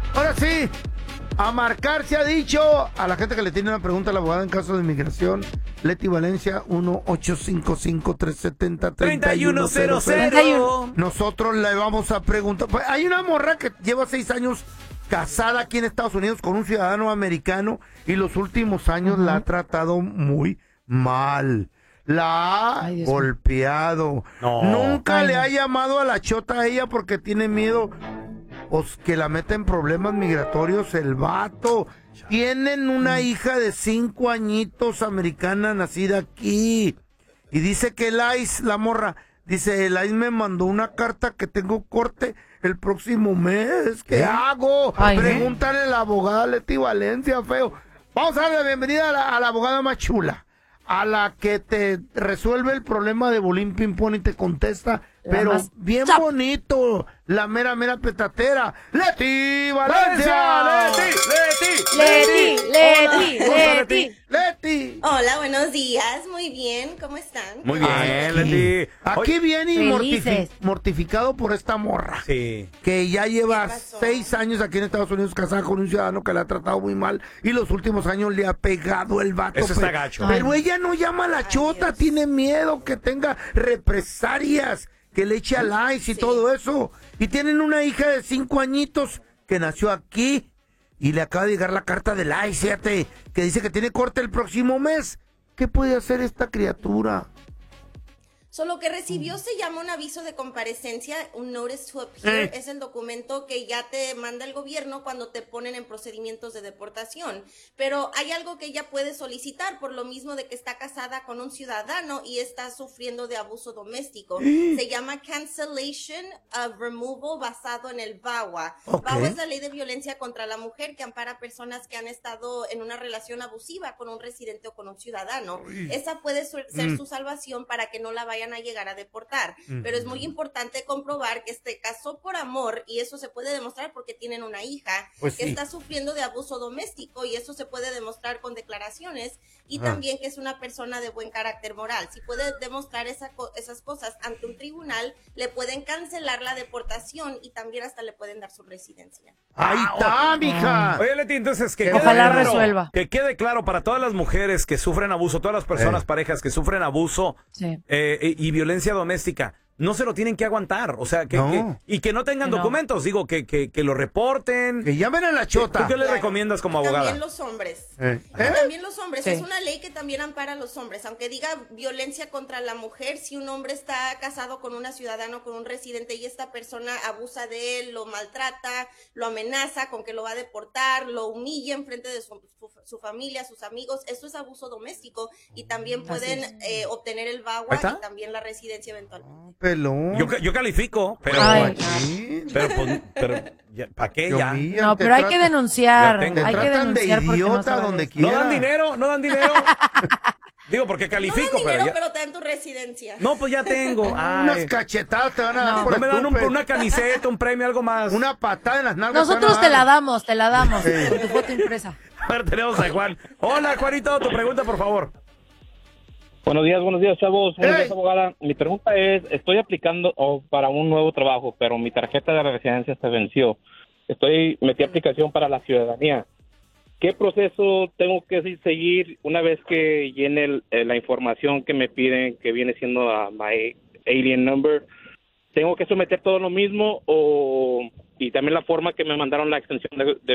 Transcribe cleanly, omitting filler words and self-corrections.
Ahora sí, a marcar se ha dicho a la gente que le tiene una pregunta a la abogada en caso de inmigración. Leti Valencia, 1-855-370-3100. Nosotros le vamos a preguntar. Pues, hay una morra que lleva 6 años casada aquí en Estados Unidos con un ciudadano americano y los últimos años la ha tratado muy mal. La ha golpeado. Nunca le ha llamado a la chota a ella porque tiene miedo que la meta en problemas migratorios el vato. Tienen una hija de 5 añitos americana nacida aquí. Y dice que el ICE, la morra, dice, el ICE me mandó una carta que tengo corte el próximo mes. ¿Qué hago? Pregúntale a la abogada Leti Valencia, feo. Vamos a darle la bienvenida a la abogada más chula. A la que te resuelve el problema de bolín ping-pong y te contesta, pero bien bonito, la mera petatera. ¡Leti Valencia! ¡Leti! Hola, buenos días, muy bien, ¿cómo están? Muy bien, Leti. Aquí viene y mortificado por esta morra. Sí. Que ya lleva 6 años aquí en Estados Unidos casada con un ciudadano que la ha tratado muy mal y los últimos años le ha pegado el vato. Eso está gacho. Pero ella no llama a la chota, Dios. Tiene miedo que tenga represalias, que le eche al ICE y todo eso. Y tienen una hija de 5 añitos que nació aquí y le acaba de llegar la carta del ICE, fíjate, que dice que tiene corte el próximo mes. ¿Qué puede hacer esta criatura? Lo que recibió se llama un aviso de comparecencia, un notice to appear, es el documento que ya te manda el gobierno cuando te ponen en procedimientos de deportación. Pero hay algo que ella puede solicitar por lo mismo de que está casada con un ciudadano y está sufriendo de abuso doméstico. Se llama cancellation of removal basado en el VAWA. VAWA es la ley de violencia contra la mujer que ampara a personas que han estado en una relación abusiva con un residente o con un ciudadano. Esa puede ser su salvación para que no la vayan a llegar a deportar, pero es muy importante comprobar que se casó por amor y eso se puede demostrar porque tienen una hija que está sufriendo de abuso doméstico y eso se puede demostrar con declaraciones y también que es una persona de buen carácter moral. Si puede demostrar esas cosas ante un tribunal, le pueden cancelar la deportación y también hasta le pueden dar su residencia. ¡Ahí está, mija! Oye, Leti, entonces que ojalá resuelva. Que quede claro para todas las mujeres que sufren abuso, todas las personas, parejas que sufren abuso y violencia doméstica, no se lo tienen que aguantar, o sea, y que no tengan documentos, digo, que lo reporten. Que llamen a la chota. ¿Tú qué le recomiendas como abogada? También los hombres. También los hombres. Es una ley que también ampara a los hombres. Aunque diga violencia contra la mujer, si un hombre está casado con una ciudadana, con un residente, y esta persona abusa de él, lo maltrata, lo amenaza con que lo va a deportar, lo humilla en frente de su familia, sus amigos, eso es abuso doméstico. Y también pueden obtener el VAWA y también la residencia eventual. Pelón. Yo califico, pero ¿para qué ya? No, pero hay que denunciar. Hay que denunciar de idiota donde quiera. No dan dinero. Digo, porque califico, no dan dinero, pero te dan tu residencia. No, pues ya tengo. Unas cachetadas te van a dar. No me dan una camiseta, un premio, algo más. Una patada en las nalgas. Nosotros te la damos. Con tu foto impresa. A ver, tenemos a Juan. Hola, Juanito, tu pregunta, por favor. Buenos días, chavos. Buenos días, abogada. Mi pregunta es, estoy aplicando para un nuevo trabajo, pero mi tarjeta de residencia se venció. Metí aplicación para la ciudadanía. ¿Qué proceso tengo que seguir una vez que llene la información que me piden, que viene siendo my alien number? ¿Tengo que someter todo lo mismo y también la forma que me mandaron la extensión de